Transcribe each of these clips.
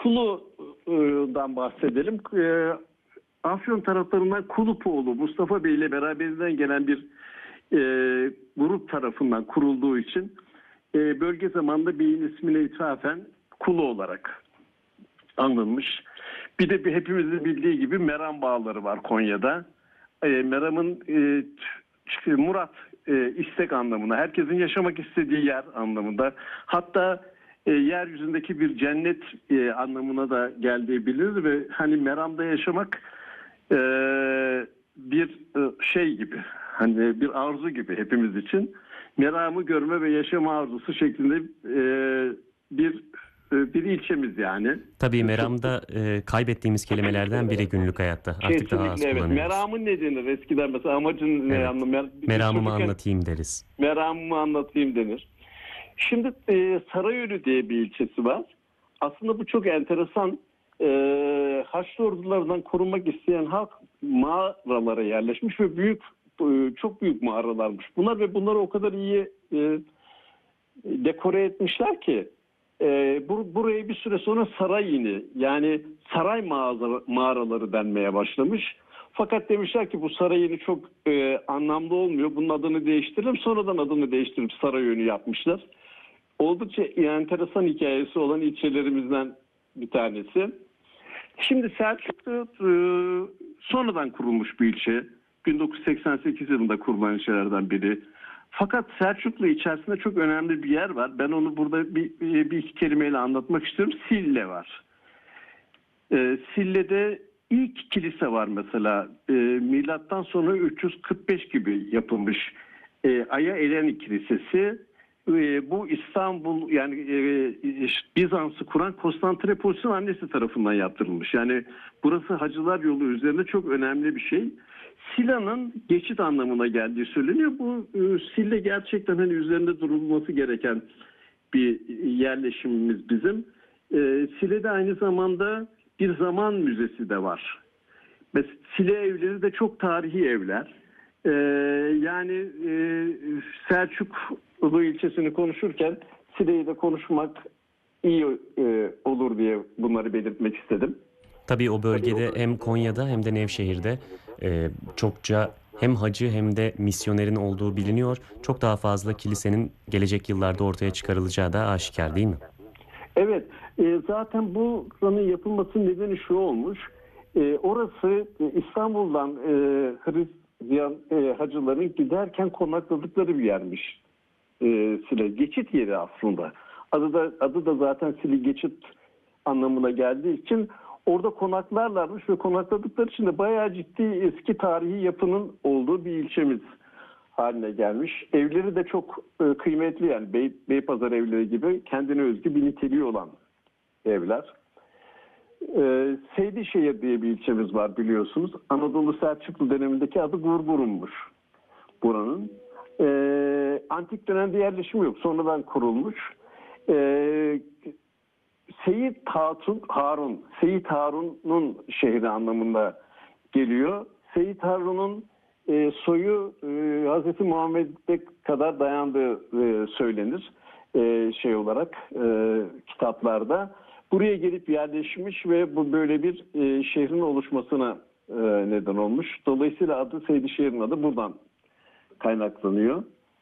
Kulu'dan bahsedelim. Afyon taraflarından Kulupoğlu Mustafa Bey ile beraberinden gelen bir grup tarafından kurulduğu için bölge zamanında beyin ismine ithafen Kulu olarak anılmış. Bir de hepimizin bildiği gibi Meram Bağları var Konya'da. Meram'ın murat, istek anlamına, herkesin yaşamak istediği yer anlamında. Hatta yeryüzündeki bir cennet anlamına da geldiği bilinir ve hani Meram'da yaşamak bir şey gibi, hani bir arzu gibi hepimiz için. Meram'ı görme ve yaşama arzusu şeklinde bir ilçemiz yani. Tabii Meram'da kaybettiğimiz kelimelerden biri günlük hayatta. Artık daha az Kesinlikle evet. kullanıyoruz. Meramın ne denir eskiden mesela, amacın ne Evet. anlamı? Meramımı anlatayım deriz. Meramımı anlatayım denir. Şimdi Sarayölü diye bir ilçesi var. Aslında bu çok enteresan. Haçlı ordulardan korunmak isteyen halk mağaralara yerleşmiş ve çok büyük mağaralarmış. Bunları o kadar iyi dekore etmişler ki buraya bir süre sonra Sarayini, yani saray mağaraları denmeye başlamış. Fakat demişler ki bu Sarayini çok anlamlı olmuyor. Bunun adını değiştirelim. Sonradan adını değiştirip Sarayönü yapmışlar. Oldukça enteresan hikayesi olan ilçelerimizden bir tanesi. Şimdi Selçuklu sonradan kurulmuş bir ilçe. 1988 yılında kurulan ilçelerden biri. Fakat Selçuklu içerisinde çok önemli bir yer var. Ben onu burada bir iki kelimeyle anlatmak istiyorum. Sille var. Sille'de ilk kilise var mesela. Milattan sonra 345 gibi yapılmış. Aya Eleni Kilisesi. Bu İstanbul, yani Bizans'ı kuran Konstantinopolis'in annesi tarafından yaptırılmış. Yani burası Hacılar Yolu üzerinde çok önemli bir şey. Sila'nın geçit anlamına geldiği söyleniyor. Bu Sille gerçekten hani üzerinde durulması gereken bir yerleşimimiz bizim. Sile'de aynı zamanda bir zaman müzesi de var. Mesela Sile evleri de çok tarihi evler. Yani Selçuklu ilçesini konuşurken Sile'yi de konuşmak iyi olur diye bunları belirtmek istedim. Tabii o bölgede hem Konya'da hem de Nevşehir'de çokça hem hacı hem de misyonerin olduğu biliniyor. Çok daha fazla kilisenin gelecek yıllarda ortaya çıkarılacağı da aşikar, değil mi? Evet, zaten bu buranın yapılmasının nedeni şu olmuş. Orası İstanbul'dan Hristiyan hacıların giderken konakladıkları bir yermiş. Sile geçit yeri aslında. Adı da zaten Sile geçit anlamına geldiği için orada konaklarlarmış ve konakladıkları için de bayağı ciddi eski tarihi yapının olduğu bir ilçemiz haline gelmiş. Evleri de çok kıymetli, yani Beypazarı evleri gibi kendine özgü bir niteliği olan evler. Seydişehir diye bir ilçemiz var biliyorsunuz. Anadolu Selçuklu dönemindeki adı Gurgurum'muş buranın. Antik dönemde yerleşimi yok. Sonradan kurulmuş. Seyit Harun'un şehri anlamında geliyor. Seyit Harun'un soyu Hz. Muhammed'e kadar dayandığı söylenir kitaplarda. Buraya gelip yerleşmiş ve bu böyle bir şehrin oluşmasına neden olmuş. Dolayısıyla adı Seydişehir'in adı buradan kaynaklanıyor.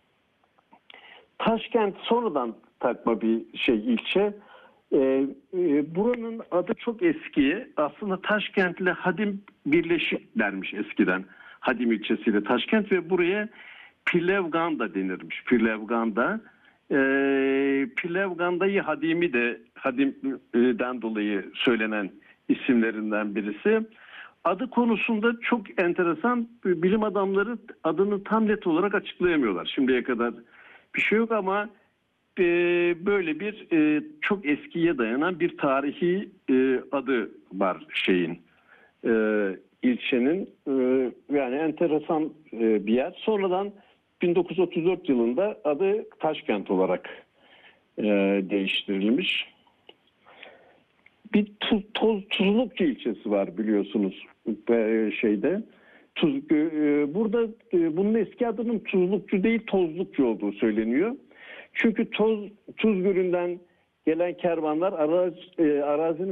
Taşkent sonradan takma bir ilçe. Buranın adı çok eski. Aslında Taşkent ile Hadim birleşik denmiş eskiden. Hadim ilçesiyle Taşkent ve buraya Pilevganda denirmiş. Pilevganda. Pilevganda'yı Hadim'den dolayı söylenen isimlerinden birisi. Adı konusunda çok enteresan, bilim adamları adını tam net olarak açıklayamıyorlar. Şimdiye kadar bir şey yok ama böyle bir çok eskiye dayanan bir tarihi adı var ilçenin. Yani enteresan bir yer. Sonradan 1934 yılında adı Taşkent olarak değiştirilmiş. Bir Tuzlukçu ilçesi var biliyorsunuz burada bunun eski adının Tuzlukçu değil Tozlukçu olduğu söyleniyor. Çünkü Tuz Gölü'nden gelen kervanlar arazinin